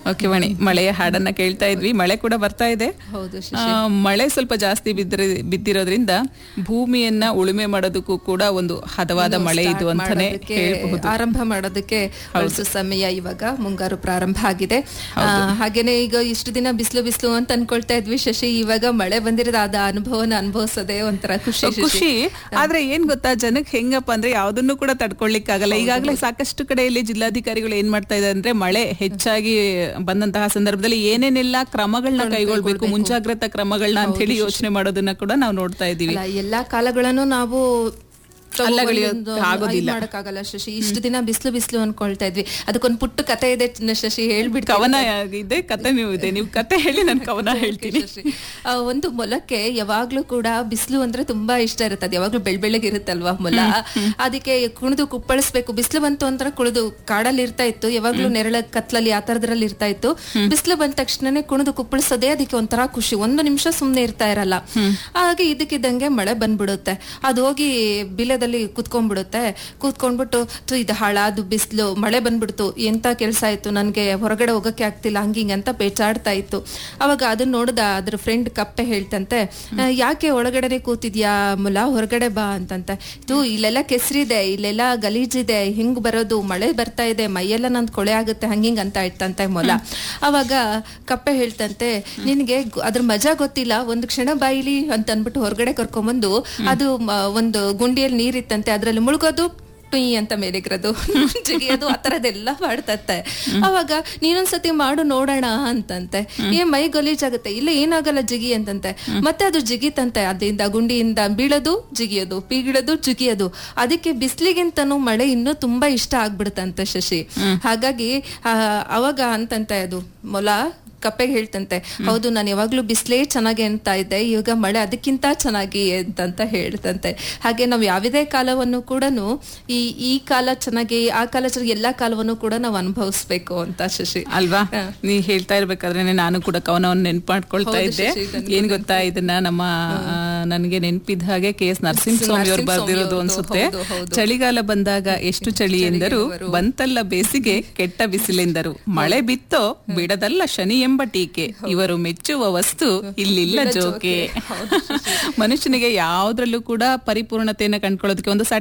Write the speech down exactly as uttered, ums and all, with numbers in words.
Okay ವಾಣಿ, ಮಳೆಯ ಹಾಡನ್ನ ಕೇಳ್ತಾ ಇದ್ವಿ. ಮಳೆ ಕೂಡ ಬರ್ತಾ ಇದೆ. ಹೌದು ಆ, ಮಳೆ ಸ್ವಲ್ಪ ಜಾಸ್ತಿ ಬಿದ್ದರೆ ಬಿದ್ದಿರೋದ್ರಿಂದ ಭೂಮಿಯನ್ನ ಉಳುಮೆ ಮಾಡೋದಕ್ಕೂ ಕೂಡ ಒಂದು ಹದವಾದ ಮಳೆ ಇದು ಅಂತಾನೆ ಹೇಳ್ಬಹುದು. ಆರಂಭ ಮಾಡೋದಕ್ಕೆ ಒಳ್ಳೆ ಸಮಯ ಇವಾಗ ಮುಂಗಾರು ಪ್ರಾರಂಭ ಆಗಿದೆ. ಆ, ಹಾಗೇನೆ ಈಗ ಇಷ್ಟು ದಿನ ಬಿಸಿಲು ಬಿಸಿಲು ಅಂತ ಅನ್ಕೊಳ್ತಾ ಇದ್ವಿ ಶಶಿ, ಇವಾಗ ಮಳೆ ಬಂದಿರೋದು ಅದ ಅನುಭವನ ಅನುಭವಿಸೋದೇ ಒಂಥರ ಖುಷಿ ಖುಷಿ. ಆದ್ರೆ ಏನ್ ಗೊತ್ತಾ, ಜನಕ್ಕೆ ಹೆಂಗಪ್ಪ ಅಂದ್ರೆ ಯಾವ್ದನ್ನು ಕೂಡ ತಡ್ಕೊಳ್ಳಿಕ್ಕಾಗಲ್ಲ. ಈಗಾಗಲೇ ಸಾಕಷ್ಟು ಕಡೆಯಲ್ಲಿ ಜಿಲ್ಲಾಧಿಕಾರಿಗಳು ಏನ್ ಮಾಡ್ತಾ ಇದ್ದಾರೆ ಅಂದ್ರೆ, ಮಳೆ ಹೆಚ್ಚಾಗಿ ಬಂದಂತಹ ಸಂದರ್ಭದಲ್ಲಿ ಏನೇನೆಲ್ಲ ಕ್ರಮಗಳನ್ನ ಕೈಗೊಳ್ಬೇಕು, ಮುಂಜಾಗ್ರತಾ ಕ್ರಮಗಳನ್ನ ಅಂತ ಹೇಳಿ ಯೋಚನೆ ಮಾಡೋದನ್ನ ಕೂಡ ನಾವು ನೋಡ್ತಾ ಇದೀವಿ. ಎಲ್ಲಾ ಕಾಲಗಳನ್ನು ನಾವು ಆಗೋದಿಲ್ಲ, ಮಾಡಕ್ಕಾಗಲ್ಲ ಶಶಿ. ಇಷ್ಟು ದಿನ ಬಿಸಿಲು ಬಿಸಿಲು ಅನ್ಕೊಳ್ತಾ ಇದ್ವಿ. ಅದಕ್ಕೊಂದು ಪುಟ್ಟ ಕತೆ ಇದೆ ಶಶಿ, ಹೇಳ್ಬಿಟ್ಟು. ಕವನ ಇದೆ, ಕತೆ ನೀವು ಇದೆ, ನೀವು ಕತೆ ಹೇಳಿ ನಾನು ಕವನ ಹೇಳ್ತೀನಿ. ಒಂದು ಮೊಲಕ್ಕೆ ಯಾವಾಗ್ಲೂ ಕೂಡ ಬಿಸಿಲು ಅಂದ್ರೆ ತುಂಬಾ ಇಷ್ಟ ಇರುತ್ತೆ. ಅದು ಯಾವಾಗ್ಲೂ ಬೆಳ್ ಬೆಳ್ಳಗೆ ಇರುತ್ತಲ್ವಾ ಮೊಲ, ಅದಕ್ಕೆ ಕುಣಿದು ಕುಪ್ಪಳಿಸ್ಬೇಕು. ಬಿಸಿಲು ಬಂತು ಅಂತ ಕುಣಿದು ಕಾಡಲ್ಲಿ ಇರ್ತಾ ಇತ್ತು, ಯಾವಾಗ್ಲೂ ನೆರಳ ಕತ್ಲಲ್ಲಿ ಆ ತರದ್ರಲ್ಲಿ ಇರ್ತಾ ಇತ್ತು. ಬಿಸಿಲು ಬಂದ ತಕ್ಷಣನೇ ಕುಣಿದು ಕುಪ್ಪಳಿಸೋದೇ ಅದಕ್ಕೆ ಒಂಥರ ಖುಷಿ. ಒಂದು ನಿಮಿಷ ಸುಮ್ನೆ ಇರ್ತಾ ಇರಲ್ಲ. ಹಾಗೆ ಇದಕ್ಕಿದ್ದಂಗೆ ಮಳೆ ಬಂದ್ಬಿಡುತ್ತೆ. ಅದು ಹೋಗಿ ಬಿಲದಲ್ಲಿ ಕುತ್ಕೊಂಡ್ಬಿಡುತ್ತೆ. ಕೂತ್ಕೊಂಡ್ಬಿಟ್ಟು ಇದು ಹಾಳಾದು ಬಿಸಿಲು, ಮಳೆ ಬಂದ್ಬಿಡ್ತು, ಎಂತ ಕೆಲ್ಸ ಆಯ್ತು, ನನ್ಗೆ ಹೊರಗಡೆ ಹೋಗಕ್ಕೆ ಆಗ್ತಿಲ್ಲ, ಹಂಗಿಂಗ್ ಅಂತ ಪೇಚಾಡ್ತಾ ಇತ್ತು. ಅವಾಗ ಅದನ್ನ ನೋಡ್ದ ಅದ್ರ ಫ್ರೆಂಡ್ ಕಪ್ಪೆ ಹೇಳ್ತಂತೆ, ಯಾಕೆ ಒಳಗಡೆನೆ ಕೂತಿದ್ಯಾ ಮೊಲ, ಹೊರಗಡೆ ಬಾ ಅಂತಂತೆ. ಇದು ಇಲ್ಲೆಲ್ಲ ಕೆಸರಿದೆ, ಇಲ್ಲೆಲ್ಲ ಗಲೀಜಿದೆ, ಹಿಂಗ್ ಬರೋದು, ಮಳೆ ಬರ್ತಾ ಇದೆ, ಮೈಯೆಲ್ಲ ನಂದು ಕೊಳೆ ಆಗುತ್ತೆ, ಹಂಗಿಂಗ್ ಅಂತ ಇರ್ತಂತೆ ಮೊಲ. ಅವಾಗ ಕಪ್ಪೆ ಹೇಳ್ತಂತೆ, ನಿನ್ಗೆ ಅದ್ರ ಮಜಾ ಗೊತ್ತಿಲ್ಲ, ಒಂದು ಕ್ಷಣ ಬಾಯಿಲಿ ಅಂತ ಅನ್ಬಿಟ್ಟು ಹೊರಗಡೆ ಕರ್ಕೊಂಬಂದು ಅದು ಒಂದು ಗುಂಡಿಯಲ್ಲಿ ನೀರಿತ್ತಂತೆ, ಅದ್ರಲ್ಲಿ ಮುಳುಗೋದು, ಟುಯ್ ಅಂತ ಮೇಲೆಗಿರೋದು, ಜಿಗಿಯೋದು, ಆ ತರದೆಲ್ಲ ಮಾಡ್ತತ್ತೆ. ಅವಾಗ ನೀನೊಂದ್ಸತಿ ಮಾಡು ನೋಡೋಣ ಅಂತಂತೆ. ಏ ಮೈ ಗಲೀಜಾಗುತ್ತೆ, ಇಲ್ಲ ಏನಾಗಲ್ಲ ಜಿಗಿ ಅಂತಂತೆ. ಮತ್ತೆ ಅದು ಜಿಗಿತಂತೆ, ಅದರಿಂದ ಗುಂಡಿಯಿಂದ ಬೀಳೋದು ಜಿಗಿಯೋದು, ಬೀಳೋದು ಜಿಗಿಯೋದು. ಅದಕ್ಕೆ ಬಿಸ್ಲಿಗಿಂತನೂ ಮಳೆ ಇನ್ನೂ ತುಂಬಾ ಇಷ್ಟ ಆಗ್ಬಿಡುತ್ತಂತೆ ಶಶಿ. ಹಾಗಾಗಿ ಅವಾಗ ಅಂತಂತೆ ಅದು ಮೊಲ ಕಪ್ಪೆಗೆ ಹೇಳ್ತಂತೆ, ಹೌದು ನಾನು ಯಾವಾಗ್ಲೂ ಬಿಸಿಲೇ ಚೆನ್ನಾಗಿ ಅಂತ ಇದ್ದೆ, ಇವಾಗ ಮಳೆ ಅದಕ್ಕಿಂತ ಚೆನ್ನಾಗಿ ಅಂತಂತ ಹೇಳ್ತಂತೆ. ಹಾಗೆ ನಾವು ಯಾವುದೇ ಕಾಲವನ್ನು ಕೂಡ ಈ ಈ ಕಾಲ ಚೆನ್ನಾಗಿ, ಆ ಕಾಲ ಚೆನ್ನಾಗಿ, ಎಲ್ಲಾ ಕಾಲವನ್ನು ಕೂಡ ನಾವು ಅನುಭವಿಸ್ಬೇಕು ಅಂತ ಶಶಿ ಅಲ್ವಾ. ನೀ ಹೇಳ್ತಾ ಇರ್ಬೇಕಾದ್ರೆ ನಾನು ಕೂಡ ಕವನವನ್ನು ನೆನ್ಪು ಮಾಡ್ಕೊಳ್ತಾ ಇದ್ದೆ. ಏನ್ ಗೊತ್ತಾ, ಇದನ್ನ ನಮ್ಮ ನನಗೆ ನೆನ್ಪಿದ ಹಾಗೆ ಕೆ ಎಸ್ ನರಸಿಂಹಸ್ವಾಮಿ ಅವ್ರು ಬರ್ದಿರೋದು ಅನ್ಸುತ್ತೆ. ಚಳಿಗಾಲ ಬಂದಾಗ ಎಷ್ಟು ಚಳಿ ಎಂದರು, ಬಂತಲ್ಲ ಬೇಸಿಗೆ ಕೆಟ್ಟ ಬಿಸಿಲೆಂದರು, ಮಳೆ ಬಿತ್ತೋ ಬಿಡದಲ್ಲ ಶನಿ ಎಂಬ ಟೀಕೆ, ಇವರು ಮೆಚ್ಚುವ ವಸ್ತು ಇಲ್ಲಿಲ್ಲ ಜೋಕೆ. ಮನುಷ್ಯನಿಗೆ ಯಾವ್ದ್ರಲ್ಲೂ ಕೂಡ ಪರಿಪೂರ್ಣತೆಯನ್ನು ಕಂಡ್ಕೊಳ್ಳೋದಕ್ಕೆ ಒಂದು